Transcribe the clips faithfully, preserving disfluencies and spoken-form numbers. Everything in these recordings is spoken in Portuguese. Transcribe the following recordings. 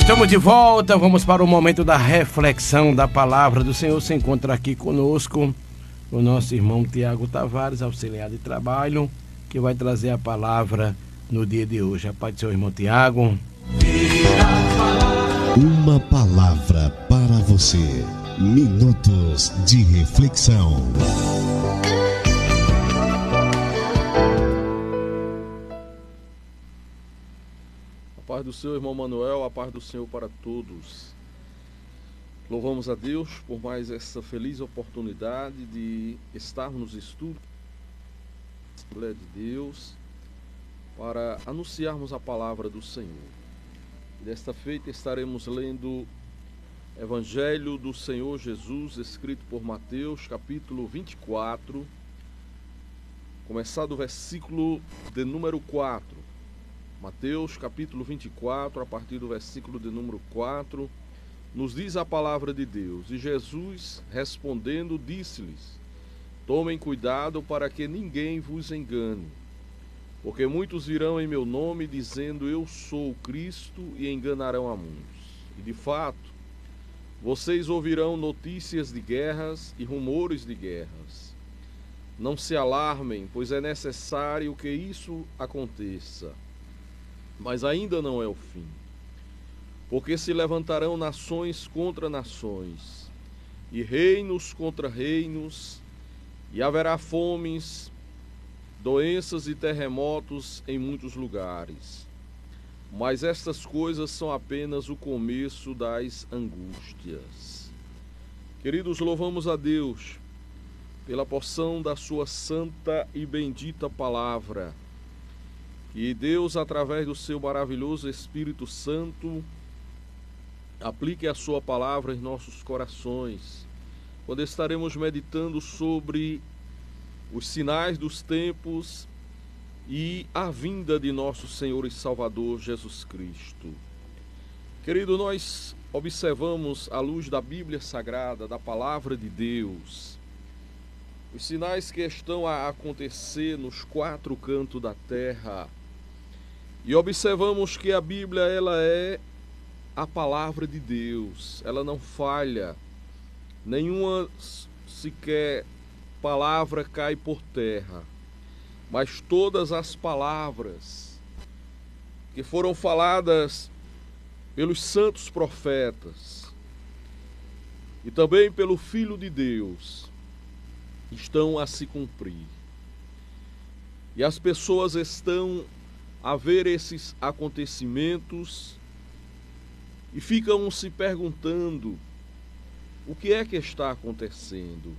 Estamos de volta, vamos para o momento da reflexão da palavra do Senhor. Se encontra aqui conosco o nosso irmão Tiago Tavares, auxiliar de trabalho, que vai trazer a palavra no dia de hoje. A paz do seu irmão Tiago. Uma palavra para você. Minutos de reflexão. A paz do Senhor, irmão Manuel, a paz do Senhor para todos. Louvamos a Deus por mais essa feliz oportunidade de estarmos nos estudos da Assembleia de Deus para anunciarmos a palavra do Senhor. E desta feita estaremos lendo Evangelho do Senhor Jesus, escrito por Mateus, capítulo vinte e quatro, começar do versículo de número quatro. Mateus, capítulo vinte e quatro, a partir do versículo de número quatro, nos diz a palavra de Deus. E Jesus, respondendo, disse-lhes: tomem cuidado para que ninguém vos engane, porque muitos virão em meu nome, dizendo, eu sou o Cristo, e enganarão a muitos. E de fato, vocês ouvirão notícias de guerras e rumores de guerras. Não se alarmem, pois é necessário que isso aconteça. Mas ainda não é o fim, porque se levantarão nações contra nações, e reinos contra reinos, e haverá fomes, doenças e terremotos em muitos lugares. Mas estas coisas são apenas o começo das angústias. Queridos, louvamos a Deus pela porção da sua santa e bendita palavra. E Deus, através do seu maravilhoso Espírito Santo, aplique a sua palavra em nossos corações, quando estaremos meditando sobre os sinais dos tempos e a vinda de nosso Senhor e Salvador Jesus Cristo. Querido, nós observamos à luz da Bíblia Sagrada, da palavra de Deus, os sinais que estão a acontecer nos quatro cantos da terra. E observamos que a Bíblia, ela é a palavra de Deus, ela não falha, nenhuma sequer palavra cai por terra, mas todas as palavras que foram faladas pelos santos profetas e também pelo Filho de Deus estão a se cumprir. E as pessoas estão a ver esses acontecimentos e ficam se perguntando o que é que está acontecendo.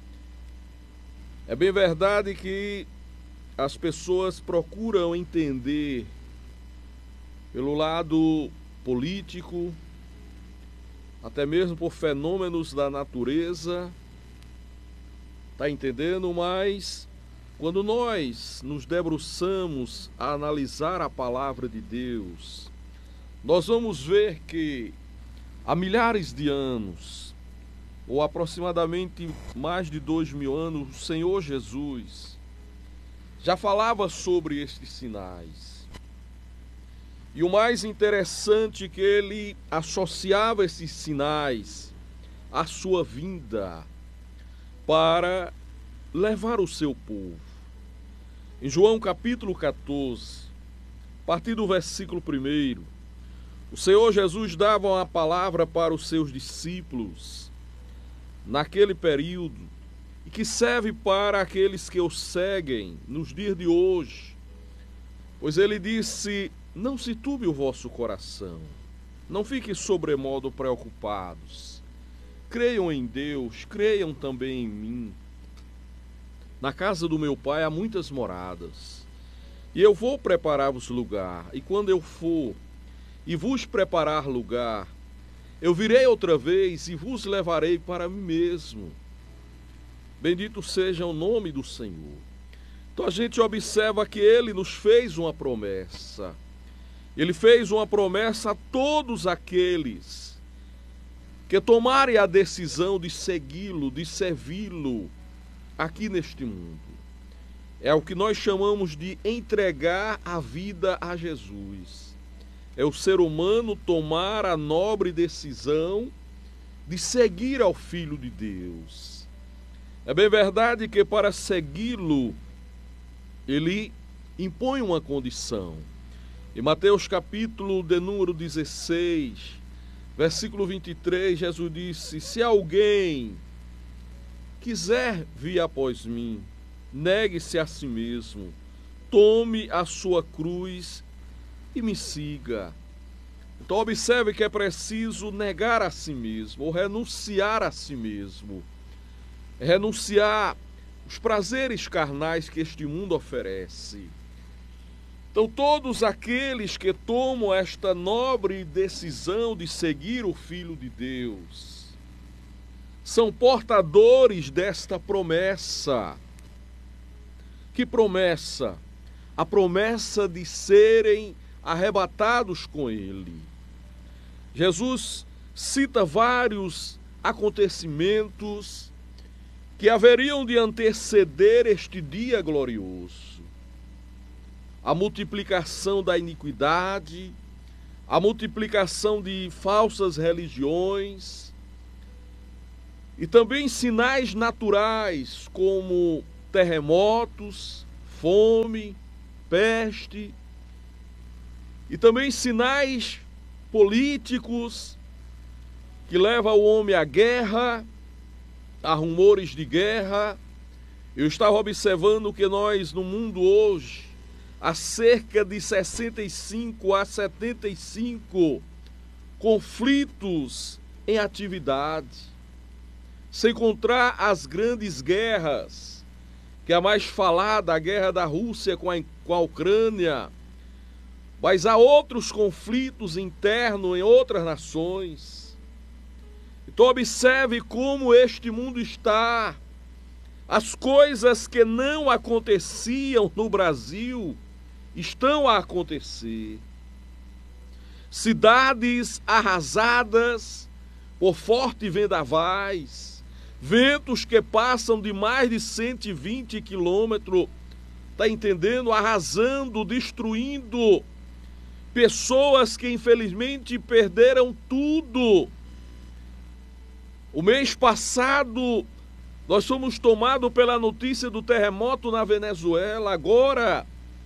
É bem verdade que as pessoas procuram entender pelo lado político, até mesmo por fenômenos da natureza, tá entendendo? Mas quando nós nos debruçamos a analisar a palavra de Deus, nós vamos ver que há milhares de anos, ou aproximadamente mais de dois mil anos, o Senhor Jesus já falava sobre estes sinais. E o mais interessante é que ele associava esses sinais à sua vinda para levar o seu povo. Em João capítulo quatorze, a partir do versículo primeiro, o Senhor Jesus dava uma palavra para os seus discípulos naquele período e que serve para aqueles que o seguem nos dias de hoje. Pois ele disse: não se turbe o vosso coração, não fiquem sobremodo preocupados. Creiam em Deus, creiam também em mim. Na casa do meu pai há muitas moradas, e eu vou preparar-vos lugar, e quando eu for e vos preparar lugar, eu virei outra vez e vos levarei para mim mesmo. Bendito seja o nome do Senhor. Então a gente observa que ele nos fez uma promessa. Ele fez uma promessa a todos aqueles que tomarem a decisão de segui-lo, de servi-lo aqui neste mundo. É o que nós chamamos de entregar a vida a Jesus. é o ser humano tomar a nobre decisão de seguir ao Filho de Deus. É bem verdade que para segui-lo, ele impõe uma condição. Em Mateus capítulo de número dezesseis, versículo vinte e três, Jesus disse: se alguém quiser vir após mim, negue-se a si mesmo, tome a sua cruz e me siga. Então observe que é preciso negar a si mesmo, ou renunciar a si mesmo. É renunciar os prazeres carnais que este mundo oferece. Então todos aqueles que tomam esta nobre decisão de seguir o Filho de Deus são portadores desta promessa. Que promessa? A promessa de serem arrebatados com ele. Jesus cita vários acontecimentos que haveriam de anteceder este dia glorioso. A multiplicação da iniquidade, a multiplicação de falsas religiões e também sinais naturais como terremotos, fome, peste, e também sinais políticos que levam o homem à guerra, a rumores de guerra. Eu estava observando que nós no mundo hoje há cerca de sessenta e cinco a setenta e cinco conflitos em atividade, sem contar as grandes guerras, que é a mais falada, a guerra da Rússia com a, com a Ucrânia, mas há outros conflitos internos em outras nações. Então observe como este mundo está. As coisas que não aconteciam no Brasil estão a acontecer. Cidades arrasadas por fortes vendavais, ventos que passam de mais de cento e vinte quilômetros, está entendendo? Arrasando, destruindo. Pessoas que infelizmente perderam tudo. O mês passado nós fomos tomados pela notícia do terremoto na Venezuela. Agora,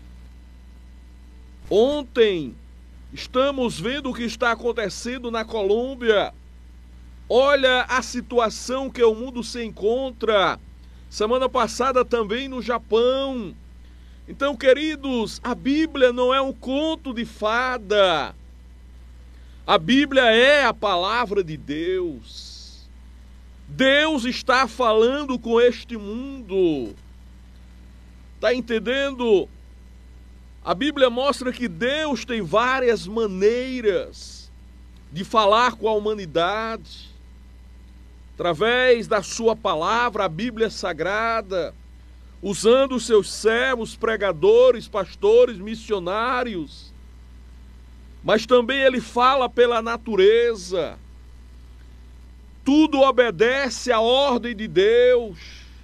ontem, estamos vendo o que está acontecendo na Colômbia. Olha a situação que o mundo se encontra. Semana passada também no Japão. Então, queridos, a Bíblia não é um conto de fada. A Bíblia é a palavra de Deus. Deus está falando com este mundo. Está entendendo? A Bíblia mostra que Deus tem várias maneiras de falar com a humanidade. Através da sua palavra, a Bíblia Sagrada, usando os seus servos, pregadores, pastores, missionários. Mas também ele fala pela natureza. Tudo obedece à ordem de Deus.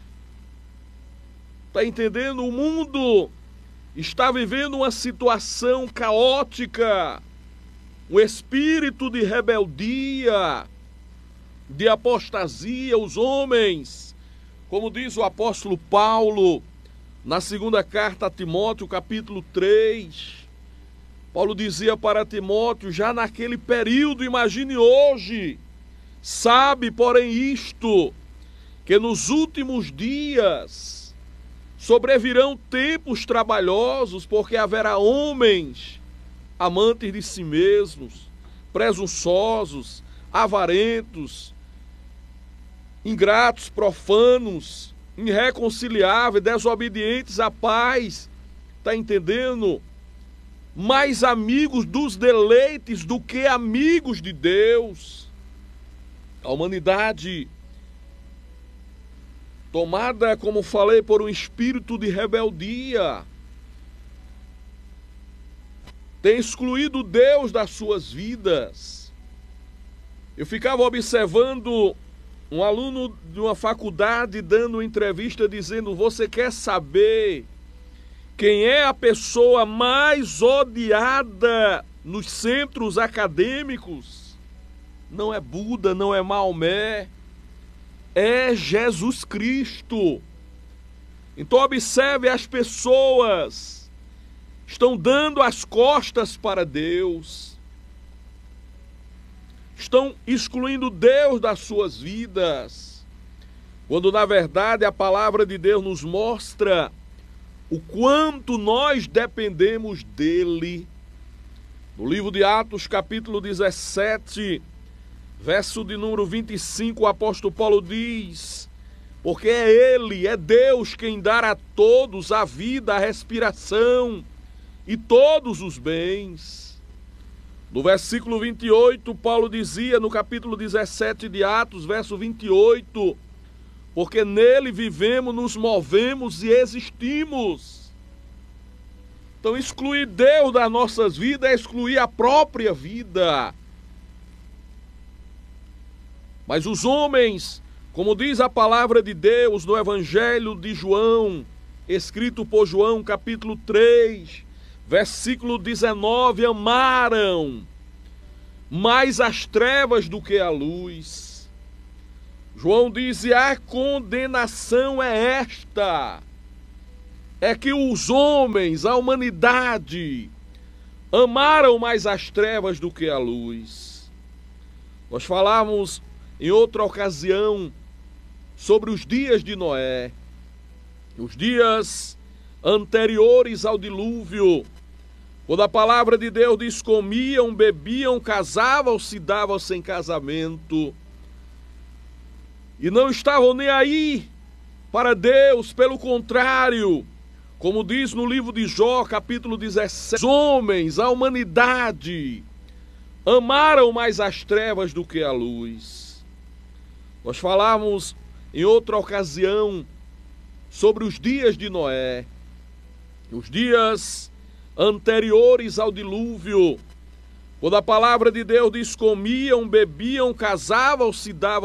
Está entendendo? O mundo está vivendo uma situação caótica, um espírito de rebeldia, de apostasia. Os homens, como diz o apóstolo Paulo na segunda carta a Timóteo, capítulo três, Paulo dizia para Timóteo, já naquele período, imagine hoje, sabe, porém, isto, que nos últimos dias sobrevirão tempos trabalhosos, porque haverá homens amantes de si mesmos, presunçosos, avarentos, ingratos, profanos, irreconciliáveis, desobedientes à paz. Está entendendo? Mais amigos dos deleites do que amigos de Deus. A humanidade, tomada, como falei, por um espírito de rebeldia, tem excluído Deus das suas vidas. Eu ficava observando um aluno de uma faculdade dando uma entrevista dizendo: você quer saber quem é a pessoa mais odiada nos centros acadêmicos. Não é Buda, não é Maomé, é Jesus Cristo. Então observe, as pessoas estão dando as costas para Deus, estão excluindo Deus das suas vidas, quando na verdade a palavra de Deus nos mostra o quanto nós dependemos dele. No livro de Atos, capítulo dezessete, verso de número vinte e cinco, o apóstolo Paulo diz: porque é ele, é Deus quem dá a todos a vida, a respiração e todos os bens. No versículo vinte e oito, Paulo dizia, no capítulo dezessete de Atos, verso vinte e oito, porque nele vivemos, nos movemos e existimos. Então, excluir Deus das nossas vidas é excluir a própria vida. Mas os homens, como diz a palavra de Deus no Evangelho de João, escrito por João, capítulo três, versículo dezenove, amaram mais as trevas do que a luz. João diz: a condenação é esta, é que os homens, a humanidade, amaram mais as trevas do que a luz. Nós falamos em outra ocasião sobre os dias de Noé, os dias anteriores ao dilúvio, quando a palavra de Deus diz: comiam, bebiam, casavam, se davam sem casamento, e não estavam nem aí para Deus. Pelo contrário, como diz no livro de Jó, capítulo dezessete, os homens, a humanidade, amaram mais as trevas do que a luz. Nós falamos em outra ocasião sobre os dias de Noé, os dias anteriores ao dilúvio, quando a palavra de Deus diz: comiam, bebiam, casavam, se davam